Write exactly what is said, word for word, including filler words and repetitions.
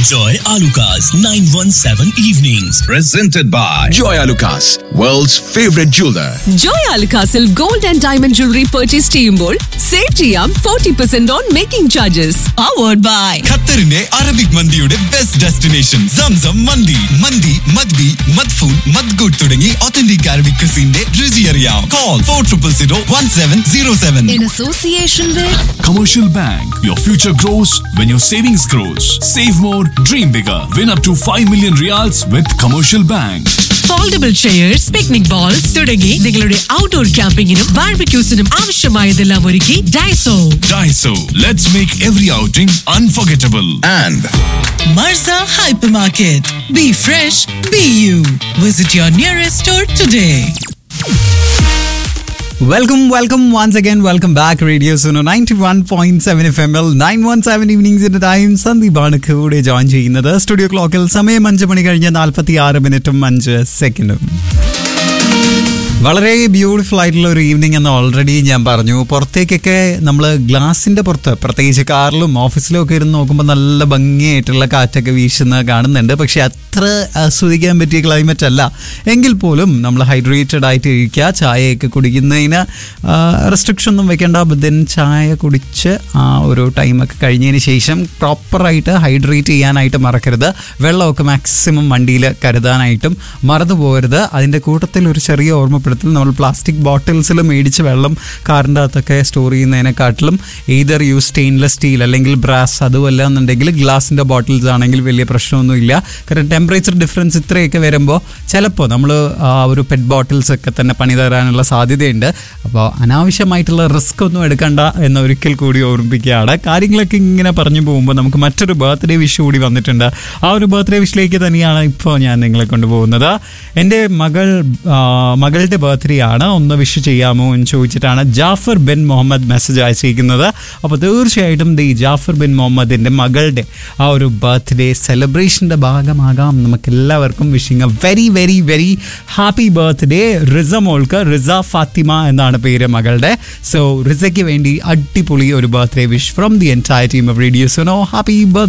Joy Alucas nine one seven Evenings. Presented by Joy Alucas, world's favorite jeweler. Joy Alucasil gold and diamond jewelry purchase ചെയ്യുമ്പോൾ save ചെയ്യാം forty percent on making charges. Powered by ഖത്തറിന്റെ Arabic മന്തിയുടെ best destination Zamzam മന്തി. മന്തി മദ്ബി മദ്ഫൂൻ മദ്ഗുഡ് തുടങ്ങി authentic Arabic ക്രിസിന്റെ രുചി അറിയാം. Call four triple zero one seven zero seven. in association with Commercial Bank. Your future grows when your savings grows. Save more, dream bigger. Win up to five million reals with Commercial Bank. Foldable chairs, picnic balls തുടങ്ങി നിങ്ങളുടെ outdoor ക്യാമ്പിങ്ങിനും ബാർബിക്യൂസിനും ആവശ്യമായതെല്ലാം ഒരുക്കി Daiso. Daiso. Let's make every outing unforgettable. And മർസ hypermarket. Be fresh, be you. Visit your nearest store today. Welcome, welcome once again. Welcome back, Radio Suno ninety-one point seven F M L nine one seven evenings in the time. സന്ദീപാണ് കൂടെ join ചെയ്യുന്നത്. Studio ക്ലോക്കിൽ സമയം അഞ്ച് മണി കഴിഞ്ഞ് നാൽപ്പത്തി ആറ് മിനിറ്റും അഞ്ച് സെക്കൻഡും. വളരെ ബ്യൂട്ടിഫുൾ ആയിട്ടുള്ള ഒരു ഈവനിങ് എന്ന് ഓൾറെഡി ഞാൻ പറഞ്ഞു. പുറത്തേക്കൊക്കെ നമ്മൾ ഗ്ലാസിൻ്റെ പുറത്ത്, പ്രത്യേകിച്ച് കാറിലും ഓഫീസിലും ഒക്കെ ഇരുന്ന് നോക്കുമ്പോൾ നല്ല ഭംഗിയായിട്ടുള്ള കാറ്റൊക്കെ വീശുന്ന കാണുന്നുണ്ട്. പക്ഷേ അത്ര ആസ്വദിക്കാൻ പറ്റിയ ക്ലൈമറ്റ് അല്ല. എങ്കിൽ പോലും നമ്മൾ ഹൈഡ്രേറ്റഡ് ആയിട്ട് ഇരിക്കുക. ചായയൊക്കെ കുടിക്കുന്നതിന് റെസ്ട്രിക്ഷൻ ഒന്നും വെക്കേണ്ട. ദെൻ ചായ കുടിച്ച് ആ ഒരു ടൈമൊക്കെ കഴിഞ്ഞതിന് ശേഷം പ്രോപ്പറായിട്ട് ഹൈഡ്രേറ്റ് ചെയ്യാനായിട്ട് മറക്കരുത്. വെള്ളമൊക്കെ മാക്സിമം വണ്ടിയിൽ കരുതാനായിട്ടും മറന്നു പോകരുത്. അതിൻ്റെ കൂട്ടത്തിൽ ഒരു ചെറിയ ഓർമ്മപ്പെടുത്തൽ, നമ്മൾ പ്ലാസ്റ്റിക് ബോട്ടിൽസിൽ മേടിച്ച് വെള്ളം കാറിൻ്റെ അകത്തൊക്കെ store ചെയ്യുന്നതിനെക്കാട്ടിലും either use stainless steel അല്ലെങ്കിൽ ബ്രാസ്, അതുമല്ല എന്നുണ്ടെങ്കിൽ ഗ്ലാസിൻ്റെ ബോട്ടിൽസ് ആണെങ്കിൽ വലിയ പ്രശ്നമൊന്നുമില്ല. കാരണം ടെമ്പറേച്ചർ ഡിഫറൻസ് ഇത്രയൊക്കെ വരുമ്പോൾ ചിലപ്പോൾ നമ്മൾ ഒരു പെറ്റ് ബോട്ടിൽസ് ഒക്കെ തന്നെ പണി തരാനുള്ള സാധ്യതയുണ്ട്. അപ്പോൾ അനാവശ്യമായിട്ടുള്ള റിസ്ക് ഒന്നും എടുക്കണ്ട എന്ന് ഒരിക്കൽ കൂടി ഓർമ്മിപ്പിക്കുകയാണ്. കാര്യങ്ങളൊക്കെ ഇങ്ങനെ പറഞ്ഞു പോകുമ്പോൾ നമുക്ക് മറ്റൊരു ബർത്ത്ഡേ വിഷ് കൂടി വന്നിട്ടുണ്ട്. ആ ഒരു ബർത്ത്ഡേ വിഷിലേക്ക് തന്നെയാണ് ഇപ്പോൾ ഞാൻ നിങ്ങളെ കൊണ്ടുപോകുന്നത്. എൻ്റെ മകൾ മകളുടെ ബർത്ത്ഡേ ആണ്. ഒന്ന് വിഷ് ചെയ്യാമോ എന്ന് ചോദിച്ചിട്ടാണ് ജാഫർ ബിൻ മുഹമ്മദ് മെസ്സേജ് അയച്ചിരിക്കുന്നത്. അപ്പോൾ തീർച്ചയായിട്ടും ദി ജാഫർ ബിൻ മുഹമ്മദിൻ്റെ മകളുടെ ആ ഒരു ബർത്ത്ഡേ സെലിബ്രേഷൻ്റെ ഭാഗമാകാം നമുക്കെല്ലാവർക്കും. Wishing A very very very happy birthday റിസ മോൾക്ക്. റിസ ഫാത്തിമ എന്നാണ് പേര് മകളുടെ. സോ റിസയ്ക്ക് വേണ്ടി അടിപൊളി ഒരു birthday wish from the entire team of radio Suno. Happy birthday.